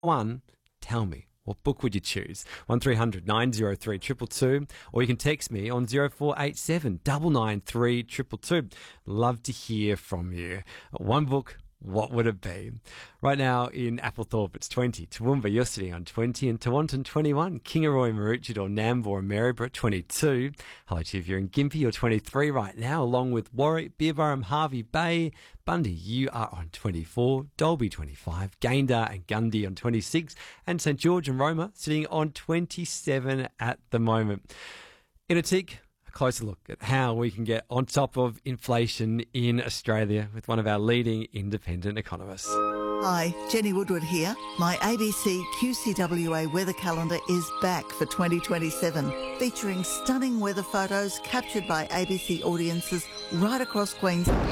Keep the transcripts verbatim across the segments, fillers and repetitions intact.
One, tell me, what book would you choose? one three hundred nine oh three two two two, or you can text me on zero four eight seven nine nine three two two two. Love to hear from you. One book, what would it be? Right now in Applethorpe, it's twenty. Toowoomba, you're sitting on twenty. And Tewantin, twenty-one. Kingaroy, Maroochydore, Nambour and Maryborough, twenty-two. Hello to you if you're in Gympie, you're twenty-three right now, along with Warwick, Beerburrum, Harvey Bay. Bundy, you are on twenty-four. Dalby, twenty-five. Gayndah and Gundy on twenty-six. And St George and Roma sitting on twenty-seven at the moment. In a tick, a closer look at how we can get on top of inflation in Australia with one of our leading independent economists. Hi, Jenny Woodward here. My A B C Q C W A weather calendar is back for twenty twenty-seven, featuring stunning weather photos captured by A B C audiences right across Queensland.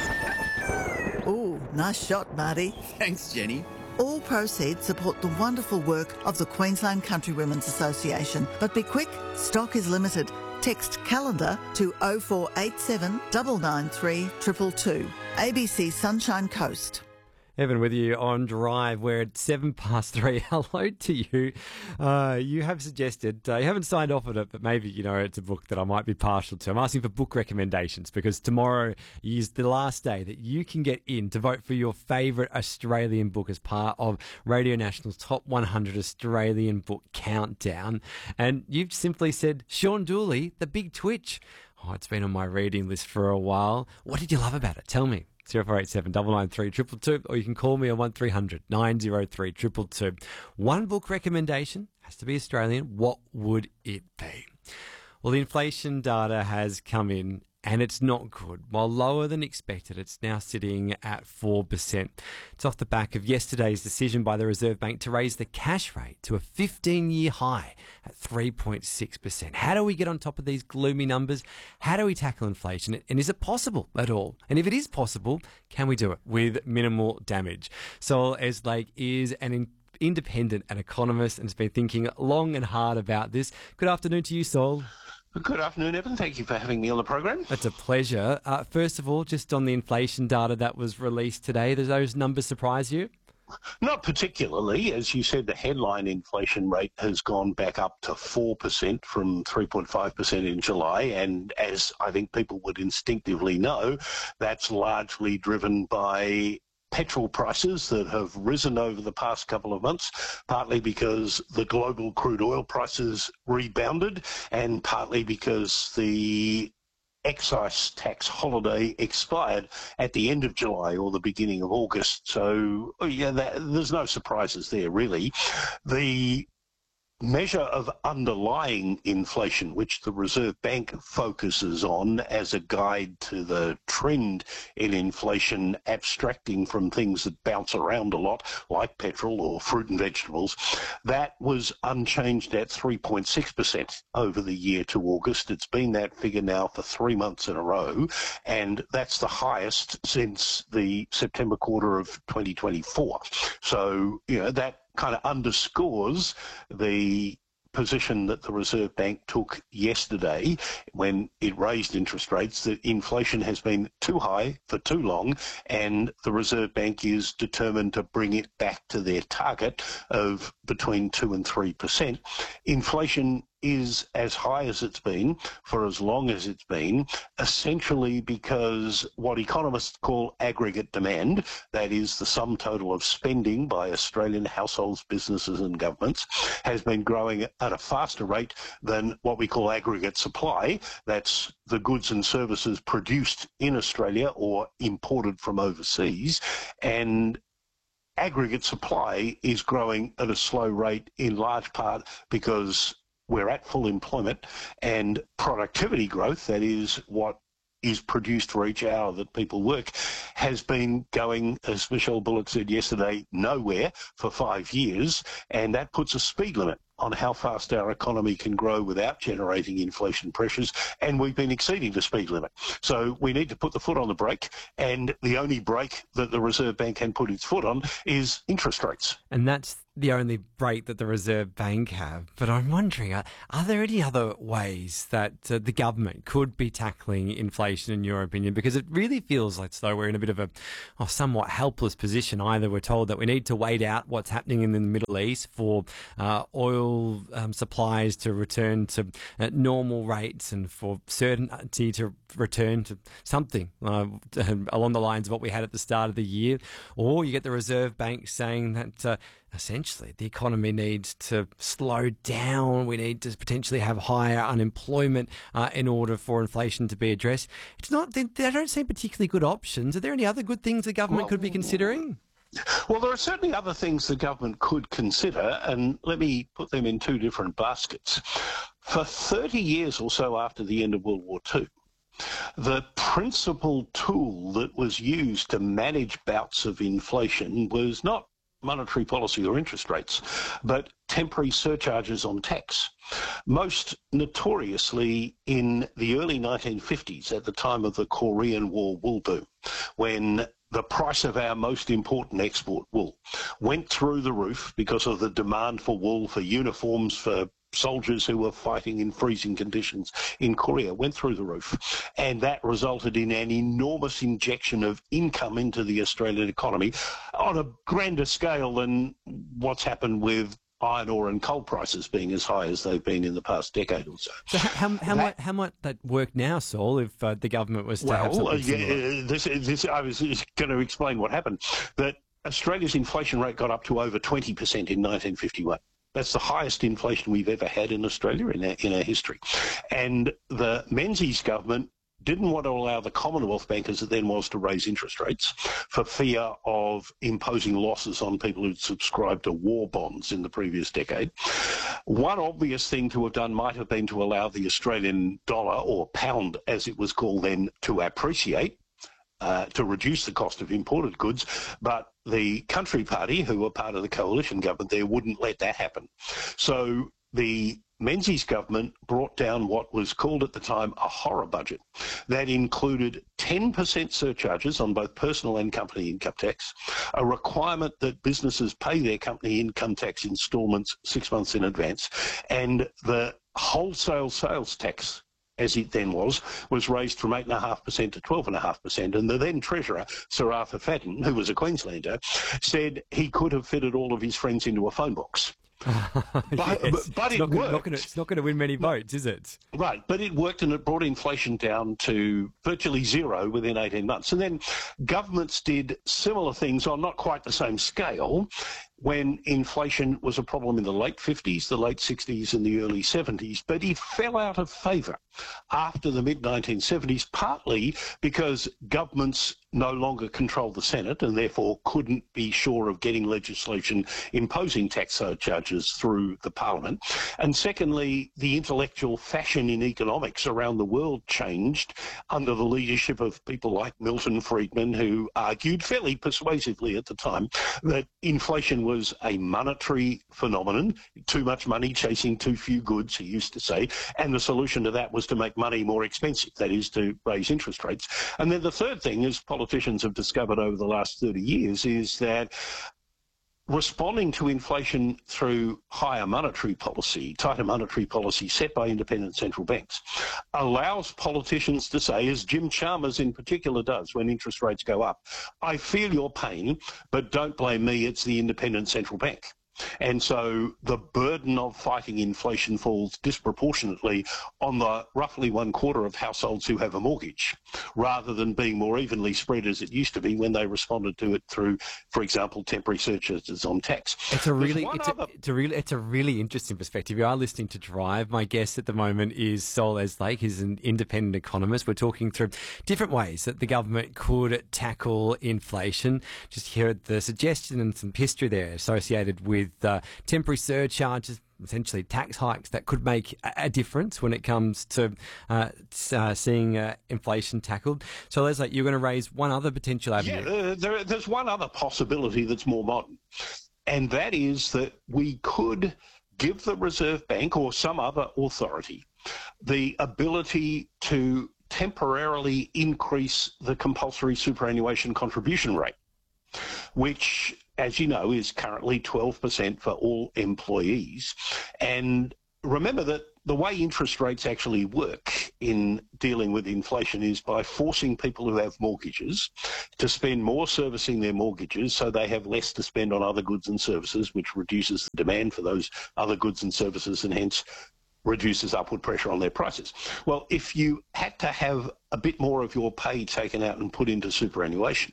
Ooh, nice shot, Marty. Thanks, Jenny. All proceeds support the wonderful work of the Queensland Countrywomen's Association. But be quick, stock is limited. Text calendar to oh four eight seven nine nine three two two two. A B C Sunshine Coast. Evan with you on Drive. We're at seven past three. Hello to you. Uh, you have suggested, uh, you haven't signed off on it, but maybe, you know, it's a book that I might be partial to. I'm asking for book recommendations because tomorrow is the last day that you can get in to vote for your favourite Australian book as part of Radio National's Top one hundred Australian Book Countdown. And you've simply said, Sean Dooley, The Big Twitch. Oh, it's been on my reading list for a while. What did you love about it? Tell me. zero four eight seven nine nine three two two two, or you can call me on one three hundred nine oh three two two two. One book recommendation, has to be Australian. What would it be? Well, the inflation data has come in and it's not good. While lower than expected, it's now sitting at four percent. It's off the back of yesterday's decision by the Reserve Bank to raise the cash rate to a fifteen-year high at three point six percent. How do we get on top of these gloomy numbers? How do we tackle inflation? And is it possible at all? And if it is possible, can we do it with minimal damage? Sol Eslake is an in- independent and economist and has been thinking long and hard about this. Good afternoon to you, Sol. Good afternoon, Evan. Thank you for having me on the program. It's a pleasure. Uh, first of all, just on the inflation data that was released today, do those numbers surprise you? Not particularly. As you said, the headline inflation rate has gone back up to four percent from three point five percent in July. And as I think people would instinctively know, that's largely driven by petrol prices that have risen over the past couple of months, partly because the global crude oil prices rebounded and partly because the excise tax holiday expired at the end of July or the beginning of August. So, yeah, that, there's no surprises there, really. The measure of underlying inflation, which the Reserve Bank focuses on as a guide to the trend in inflation, abstracting from things that bounce around a lot, like petrol or fruit and vegetables, that was unchanged at three point six percent over the year to August. It's been that figure now for three months in a row, and that's the highest since the September quarter of twenty twenty-four. So, you know, that kind of underscores the position that the Reserve Bank took yesterday when it raised interest rates, that inflation has been too high for too long, and the Reserve Bank is determined to bring it back to their target of between two and three percent. Inflation is as high as it's been for as long as it's been, essentially because what economists call aggregate demand, that is the sum total of spending by Australian households, businesses and governments, has been growing at a faster rate than what we call aggregate supply. That's the goods and services produced in Australia or imported from overseas. And aggregate supply is growing at a slow rate in large part because we're at full employment, and productivity growth, that is what is produced for each hour that people work, has been going, as Michelle Bullock said yesterday, nowhere for five years, and that puts a speed limit on how fast our economy can grow without generating inflation pressures, and we've been exceeding the speed limit. So we need to put the foot on the brake, and the only brake that the Reserve Bank can put its foot on is interest rates. And that's the only brake that the Reserve Bank have. But I'm wondering, are, are there any other ways that uh, the government could be tackling inflation, in your opinion? Because it really feels like though we're in a bit of a oh, somewhat helpless position. Either we're told that we need to wait out what's happening in the Middle East for uh, oil um, supplies to return to uh, normal rates and for certainty to return to something uh, along the lines of what we had at the start of the year, or you get the Reserve Bank saying that uh, essentially the economy needs to slow down. We need to potentially have higher unemployment uh, in order for inflation to be addressed. It's not, they, they don't seem particularly good options. Are there any other good things the government well, could be considering? Well, there are certainly other things the government could consider, and let me put them in two different baskets. For thirty years or so after the end of World War Two, the principal tool that was used to manage bouts of inflation was not monetary policy or interest rates, but temporary surcharges on tax. Most notoriously in the early nineteen fifties, at the time of the Korean War wool boom, when the price of our most important export, wool, went through the roof because of the demand for wool, for uniforms, for soldiers who were fighting in freezing conditions in Korea, went through the roof. And that resulted in an enormous injection of income into the Australian economy on a grander scale than what's happened with iron ore and coal prices being as high as they've been in the past decade or so. So how, how, how, that, might, how might that work now, Saul, if uh, the government was to well, have something uh, similar? yeah, this, this, I was going to explain what happened. That Australia's inflation rate got up to over twenty percent in nineteen fifty-one. That's the highest inflation we've ever had in Australia in our, in our history. And the Menzies government didn't want to allow the Commonwealth Bank, as it then was, to raise interest rates for fear of imposing losses on people who'd subscribed to war bonds in the previous decade. One obvious thing to have done might have been to allow the Australian dollar, or pound as it was called then, to appreciate, Uh, to reduce the cost of imported goods, but the Country Party, who were part of the coalition government there, wouldn't let that happen. So the Menzies government brought down what was called at the time a horror budget that included ten percent surcharges on both personal and company income tax, a requirement that businesses pay their company income tax instalments six months in advance, and the wholesale sales tax, as it then was, was raised from eight point five percent to twelve point five percent. And the then Treasurer, Sir Arthur Fadden, who was a Queenslander, said he could have fitted all of his friends into a phone box. but, yes. but, but it not worked. Gonna, not gonna, it's not going to win many votes, is it? Right, but it worked, and it brought inflation down to virtually zero within eighteen months. And then governments did similar things on not quite the same scale when inflation was a problem in the late fifties, the late sixties and the early seventies, but it fell out of favour after the mid nineteen seventies, partly because governments no longer controlled the Senate and therefore couldn't be sure of getting legislation imposing tax surcharges through the Parliament. And secondly, the intellectual fashion in economics around the world changed under the leadership of people like Milton Friedman, who argued fairly persuasively at the time that inflation was a monetary phenomenon, too much money chasing too few goods, he used to say, and the solution to that was to make money more expensive, that is, to raise interest rates. And then the third thing, as politicians have discovered over the last thirty years, is that responding to inflation through higher monetary policy, tighter monetary policy set by independent central banks, allows politicians to say, as Jim Chalmers in particular does when interest rates go up, I feel your pain, but don't blame me, it's the independent central bank. And so the burden of fighting inflation falls disproportionately on the roughly one quarter of households who have a mortgage, rather than being more evenly spread as it used to be when they responded to it through, for example, temporary surcharges on tax. It's a really, it's a, other... it's a really, it's a really interesting perspective. You are listening to Drive. My guest at the moment is Saul Eslake. He's an independent economist. We're talking through different ways that the government could tackle inflation. Just hear the suggestion and some history there associated with Uh, temporary surcharges, essentially tax hikes that could make a difference when it comes to uh, uh, seeing uh, inflation tackled. So, Leslie, you're going to raise one other potential avenue. Yeah, there, there's one other possibility that's more modern, and that is that we could give the Reserve Bank or some other authority the ability to temporarily increase the compulsory superannuation contribution rate, which, as you know, is currently twelve percent for all employees. And remember that the way interest rates actually work in dealing with inflation is by forcing people who have mortgages to spend more servicing their mortgages so they have less to spend on other goods and services, which reduces the demand for those other goods and services and hence reduces upward pressure on their prices. Well, if you had to have a bit more of your pay taken out and put into superannuation,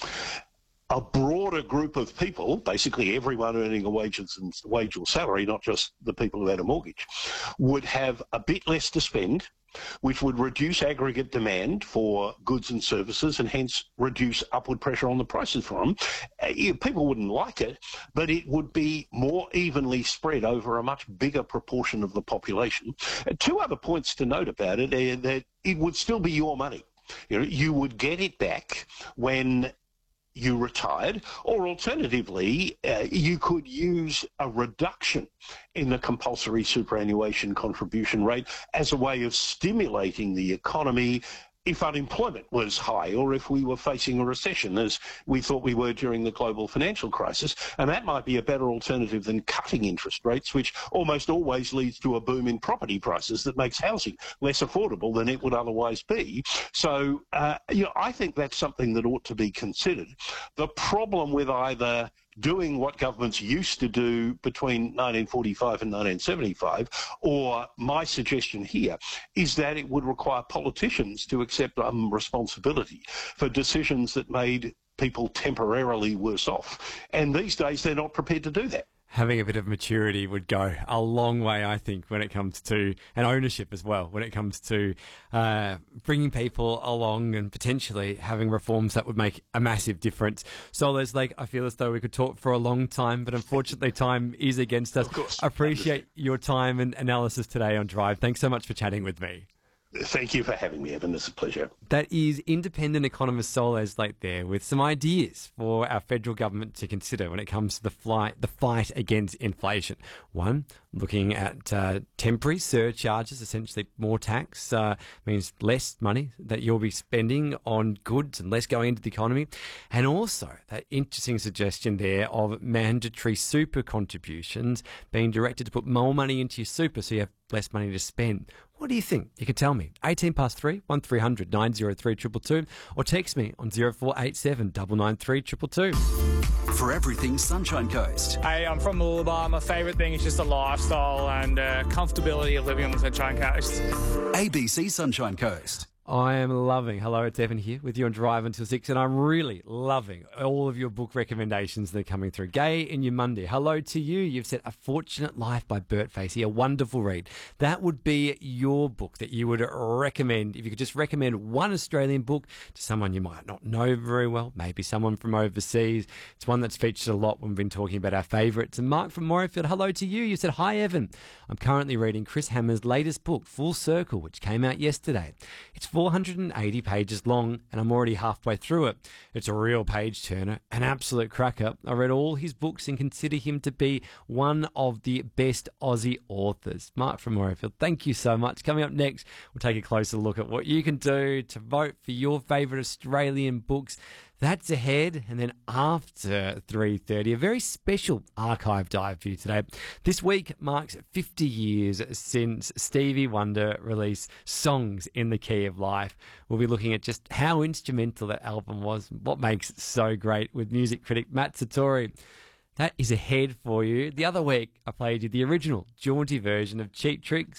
a broader group of people, basically everyone earning a wages and wage or salary, not just the people who had a mortgage, would have a bit less to spend, which would reduce aggregate demand for goods and services and hence reduce upward pressure on the prices for them. Uh, people wouldn't like it, but it would be more evenly spread over a much bigger proportion of the population. Uh, two other points to note about it are that it would still be your money. You know, you would get it back when you retired, or alternatively, uh, you could use a reduction in the compulsory superannuation contribution rate as a way of stimulating the economy if unemployment was high or if we were facing a recession, as we thought we were during the global financial crisis. And that might be a better alternative than cutting interest rates, which almost always leads to a boom in property prices that makes housing less affordable than it would otherwise be. So, uh, you know, I think that's something that ought to be considered. The problem with either doing what governments used to do between nineteen forty-five and nineteen seventy-five, or my suggestion here is that it would require politicians to accept um, responsibility for decisions that made people temporarily worse off. And these days they're not prepared to do that. Having a bit of maturity would go a long way, I think, when it comes to, and ownership as well, when it comes to uh, bringing people along and potentially having reforms that would make a massive difference. Soles Lake, I feel as though we could talk for a long time, but unfortunately time is against us. Of course. I appreciate your time and analysis today on Drive. Thanks so much for chatting with me. Thank you for having me, Evan. It's a pleasure. That is independent economist Soles Lake there with some ideas for our federal government to consider when it comes to the, flight, the fight against inflation. One, looking at uh, temporary surcharges, essentially more tax, uh, means less money that you'll be spending on goods and less going into the economy. And also that interesting suggestion there of mandatory super contributions being directed to put more money into your super so you have less money to spend. What do you think? You can tell me. eighteen past three, one three hundred nine oh three two two two, or text me on zero four eight seven nine nine three two two two. For everything Sunshine Coast. Hey, I'm from Mooloolaba. My favourite thing is just the lifestyle and uh, comfortability of living on the Sunshine Coast. A B C Sunshine Coast. I am loving, hello, it's Evan here with you on Drive Until six, and I'm really loving all of your book recommendations that are coming through. Gay in your Monday, hello to you. You've said A Fortunate Life by Bert Facey, a wonderful read. That would be your book that you would recommend, if you could just recommend one Australian book to someone you might not know very well, maybe someone from overseas. It's one that's featured a lot when we've been talking about our favourites. And Mark from Morayfield, hello to you. You said, hi, Evan. I'm currently reading Chris Hammer's latest book, Full Circle, which came out yesterday. It's four hundred eighty pages long, and I'm already halfway through it. It's a real page-turner, an absolute cracker. I read all his books and consider him to be one of the best Aussie authors. Mark from Morayfield, thank you so much. Coming up next, we'll take a closer look at what you can do to vote for your favourite Australian books. That's ahead, and then after three thirty, a very special archive dive for you today. This week marks fifty years since Stevie Wonder released Songs in the Key of Life. We'll be looking at just how instrumental that album was, what makes it so great, with music critic Matt Satori. That is ahead for you. The other week, I played you the original jaunty version of Cheap Tricks,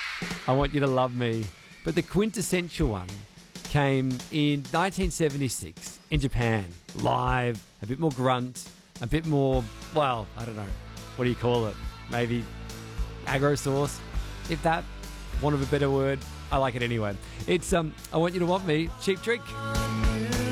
I Want You to Love Me, but the quintessential one came in nineteen seventy-six in Japan, live, a bit more grunt, a bit more, well, I don't know, what do you call it? Maybe aggro sauce, if that, want of a better word. I like it anyway. It's um, I Want You to Want Me, Cheap Trick.